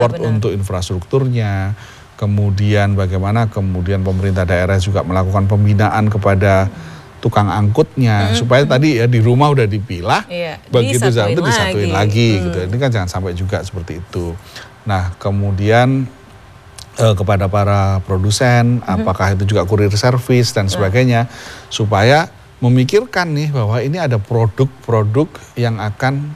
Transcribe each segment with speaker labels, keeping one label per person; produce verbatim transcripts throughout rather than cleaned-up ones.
Speaker 1: support untuk infrastrukturnya, kemudian bagaimana kemudian pemerintah daerah juga melakukan pembinaan kepada tukang angkutnya, hmm. supaya tadi ya di rumah udah dipilah, iya, begitu disatuin, itu disatuin lagi, lagi hmm. gitu. Ini kan jangan sampai juga seperti itu. Nah kemudian eh, kepada para produsen, hmm. apakah itu juga kurir service dan sebagainya, hmm. supaya memikirkan nih bahwa ini ada produk-produk yang akan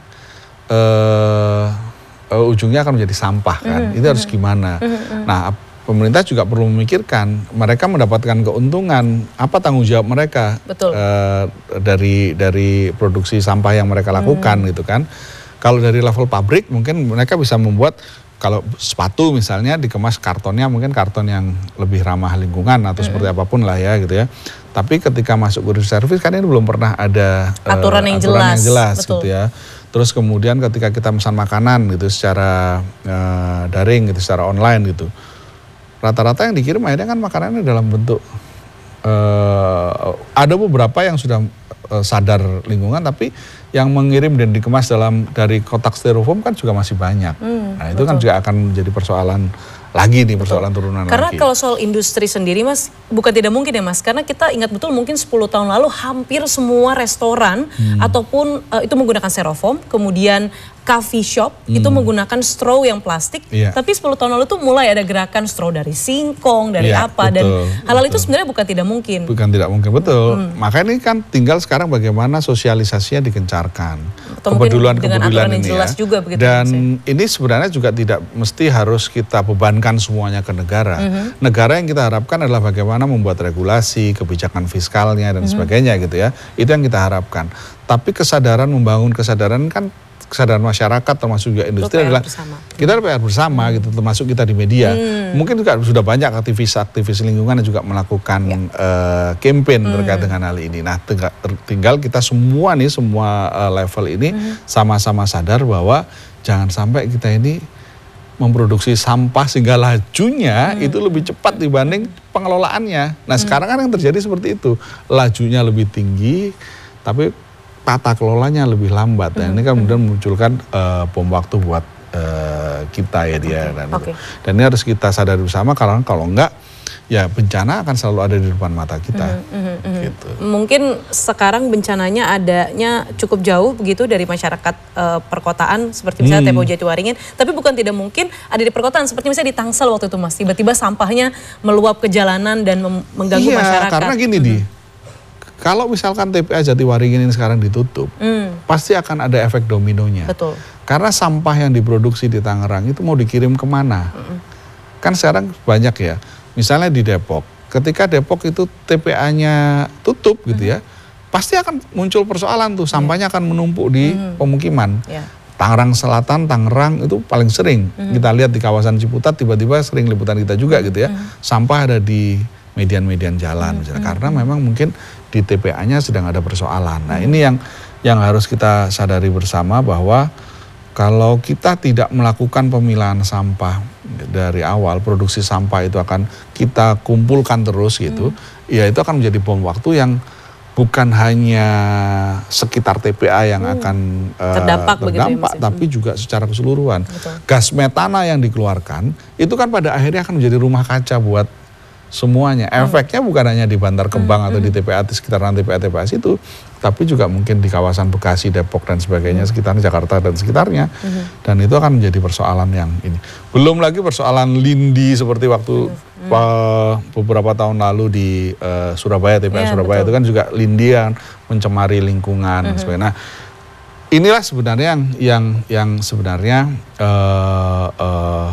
Speaker 1: uh, uh, ujungnya akan menjadi sampah kan, mm-hmm. itu harus gimana? Mm-hmm. Nah pemerintah juga perlu memikirkan mereka mendapatkan keuntungan apa tanggung jawab mereka uh, dari dari produksi sampah yang mereka lakukan mm. gitu kan. Kalau dari level pabrik mungkin mereka bisa membuat kalau sepatu misalnya dikemas kartonnya mungkin karton yang lebih ramah lingkungan atau mm-hmm. seperti apapun lah ya gitu ya. Tapi ketika masuk kurir service kan ini belum pernah ada
Speaker 2: aturan
Speaker 1: uh,
Speaker 2: yang
Speaker 1: aturan
Speaker 2: jelas,
Speaker 1: yang jelas
Speaker 2: betul.
Speaker 1: gitu ya. Terus kemudian ketika kita pesan makanan gitu secara uh, daring gitu, secara online gitu, rata-rata yang dikirim akhirnya kan makanannya dalam bentuk uh, ada beberapa yang sudah uh, sadar lingkungan tapi yang mengirim dan dikemas dalam dari kotak styrofoam kan juga masih banyak. Hmm, nah itu betul. Kan juga akan menjadi persoalan lagi nih, persoalan betul. Turunan
Speaker 2: Karena
Speaker 1: lagi.
Speaker 2: Karena kalau soal industri sendiri Mas, bukan tidak mungkin ya Mas, karena kita ingat betul mungkin sepuluh tahun lalu hampir semua restoran hmm. ataupun uh, itu menggunakan styrofoam, kemudian coffee shop hmm. itu menggunakan straw yang plastik, yeah. tapi sepuluh tahun lalu tuh mulai ada gerakan straw dari singkong, dari yeah, apa, betul, dan hal-hal itu sebenarnya bukan tidak mungkin.
Speaker 1: Bukan tidak mungkin, betul. Hmm. Makanya ini kan tinggal sekarang bagaimana sosialisasinya digencarkan. Kepedulian-kepedulian ini ya. Juga, begitu, dan maksudnya. Ini sebenarnya juga tidak mesti harus kita bebankan semuanya ke negara. Mm-hmm. Negara yang kita harapkan adalah bagaimana membuat regulasi, kebijakan fiskalnya dan mm-hmm. sebagainya gitu ya. Itu yang kita harapkan. Tapi kesadaran, membangun kesadaran kan kesadaran masyarakat termasuk juga industri adalah bersama. Kita P R bersama hmm. gitu, termasuk kita di media. Hmm. Mungkin juga sudah banyak aktivis-aktivis lingkungan yang juga melakukan ya. uh, campaign hmm. terkait dengan hal ini. Nah tinggal, tinggal kita semua nih, semua uh, level ini hmm. sama-sama sadar bahwa jangan sampai kita ini memproduksi sampah sehingga lajunya hmm. itu lebih cepat dibanding pengelolaannya. Nah hmm. sekarang kan yang terjadi seperti itu, lajunya lebih tinggi, tapi tata kelolanya lebih lambat. Dan mm-hmm. ini kan kemudian memunculkan uh, bom waktu buat uh, kita ya dia. Okay. Dan, okay. dan ini harus kita sadari bersama karena kalau enggak ya bencana akan selalu ada di depan mata kita. Mm-hmm. Gitu.
Speaker 2: Mungkin sekarang bencananya adanya cukup jauh begitu dari masyarakat uh, perkotaan seperti misalnya hmm. T P O Jatiwaringin. Tapi bukan tidak mungkin ada di perkotaan seperti misalnya di Tangsel waktu itu Mas. Tiba-tiba sampahnya meluap ke jalanan dan mengganggu
Speaker 1: iya,
Speaker 2: masyarakat.
Speaker 1: Karena gini mm-hmm. di kalau misalkan T P A Jatiwaringin ini sekarang ditutup, mm. pasti akan ada efek dominonya. Betul. Karena sampah yang diproduksi di Tangerang itu mau dikirim kemana? Mm. Kan sekarang banyak ya, misalnya di Depok. Ketika Depok itu T P A-nya tutup gitu mm. ya, pasti akan muncul persoalan tuh, sampahnya akan menumpuk di mm. pemukiman. Yeah. Tangerang Selatan, Tangerang itu paling sering. Mm. Kita lihat di kawasan Ciputat, tiba-tiba sering liputan kita juga gitu ya, mm. sampah ada di median-median jalan, misalnya, hmm. karena memang mungkin di T P A-nya sedang ada persoalan. Nah hmm. ini yang yang harus kita sadari bersama bahwa kalau kita tidak melakukan pemilahan sampah dari awal, produksi sampah itu akan kita kumpulkan terus gitu, hmm. ya itu akan menjadi bom waktu yang bukan hanya sekitar T P A yang hmm. akan uh, terdampak, terdampak ya, tapi juga secara keseluruhan. Betul. Gas metana yang dikeluarkan itu kan pada akhirnya akan menjadi rumah kaca buat semuanya. Efeknya bukan hanya di Bantar Kembang hmm. atau di T P A di sekitaran T P A T P A itu, tapi juga mungkin di kawasan Bekasi, Depok dan sebagainya, hmm. sekitarnya Jakarta dan sekitarnya. Hmm. Dan itu akan menjadi persoalan yang ini. Belum lagi persoalan lindi seperti waktu hmm. uh, beberapa tahun lalu di uh, Surabaya, T P A ya, Surabaya betul. Itu kan juga lindi yang mencemari lingkungan hmm. dan sebagainya. Nah, inilah sebenarnya yang yang yang sebenarnya uh, uh,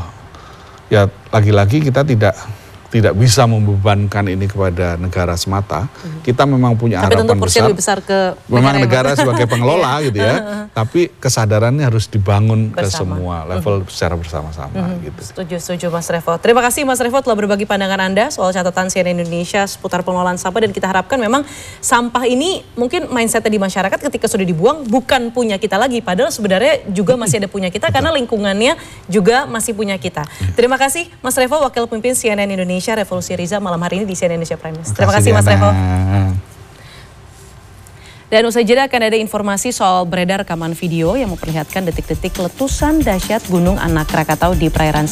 Speaker 1: ya lagi-lagi kita tidak tidak bisa membebankan ini kepada negara semata. Hmm. Kita memang punya tapi harapan besar.
Speaker 2: Lebih besar ke
Speaker 1: memang negara sebagai pengelola gitu ya. Tapi kesadarannya harus dibangun bersama. Ke semua level hmm. secara bersama-sama hmm. gitu.
Speaker 2: Setuju, setuju Mas Revo. Terima kasih Mas Revo telah berbagi pandangan Anda soal catatan C N N Indonesia seputar pengelolaan sampah, dan kita harapkan memang sampah ini mungkin mindsetnya di masyarakat ketika sudah dibuang bukan punya kita lagi, padahal sebenarnya juga masih ada punya kita karena lingkungannya juga masih punya kita. Terima kasih Mas Revo, Wakil Pemimpin C N N Indonesia Revolusi Riza malam hari ini di C N N Indonesia Prime News. Terima kasih Mas Revo. Dan usai jeda akan ada informasi soal beredar rekaman video yang memperlihatkan detik-detik letusan dahsyat Gunung Anak Krakatau di perairan